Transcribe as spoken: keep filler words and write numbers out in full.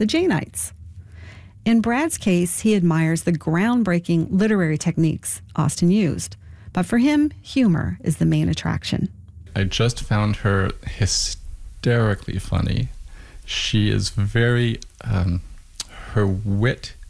the Janeites. In Brad's case, he admires the groundbreaking literary techniques Austen used, but for him, humor is the main attraction. I just found her hysterically funny. She is very, um, her wit